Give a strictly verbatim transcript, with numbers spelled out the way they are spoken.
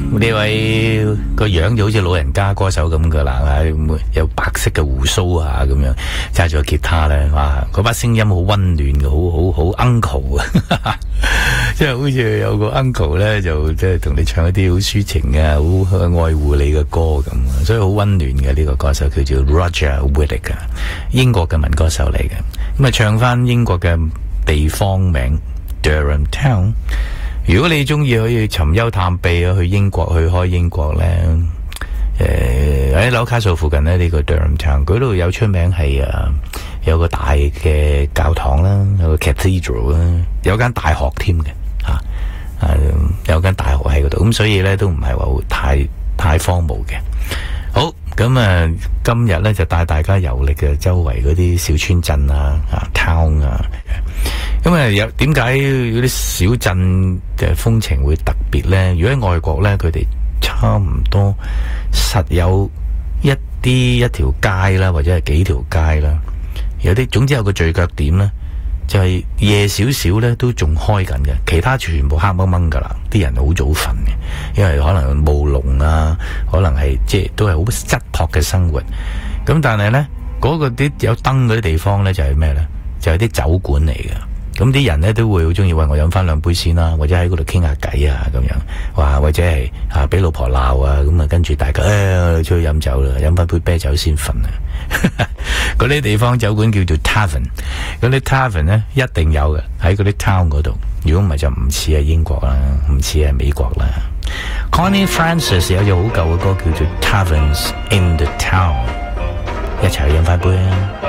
呢位個樣就好似老人家歌手咁噶啦，有白色嘅鬍鬚啊，咁樣揸住個吉他咧，哇！嗰把聲音好溫暖嘅，好好好 uncle 啊，即係好似有個 uncle 咧，就即係同你唱一啲好抒情嘅、好愛護你嘅歌咁，所以好溫暖嘅呢個歌手叫做 Roger Whittaker，英國嘅民歌手嚟嘅，咁啊唱翻英國嘅地方名 Durham Town。如果你中意可以尋幽探秘啊，去英國去開英國咧，誒喺紐卡素附近咧呢、這個 Durham Town，嗰度有出名係啊，有個大嘅教堂啦，有個 cathedral 啦，有間大學添嘅吓，啊有間大學喺嗰度，咁所以咧都唔係話太太荒蕪嘅。好，咁啊今日咧就帶大家遊歷嘅周圍嗰啲小村鎮啊啊 town 啊。咁啊，有點解嗰啲小鎮嘅風情會特別呢？如果喺外國呢，佢哋差唔多實有一啲一條街啦，或者係幾條街啦，有啲總之有個聚腳點呢，就係、是、夜少少呢都仲開緊嘅，其他全部黑掹掹噶啦，啲人好早瞓嘅，因為可能務農啊，可能係即係都係好質樸嘅生活。咁但係呢，嗰、那個啲有燈嗰啲地方呢，就係咩呢？就係、是、啲酒館嚟嘅。咁啲人咧都會好中意喂，我飲翻兩杯先啦，或者喺嗰度傾下偈啊咁樣，哇或者係啊俾老婆鬧啊，咁啊跟住大家誒、哎、出去飲酒啦，飲翻杯啤酒先瞓啊！嗰啲地方酒館叫做 tavern， 嗰啲 tavern 咧一定有嘅喺嗰啲 town 嗰度，如果唔係就唔似係英國啦，唔似係美國啦。Connie Francis 有隻好舊嘅歌叫做 Taverns in the Town， 一齊去飲翻杯啊！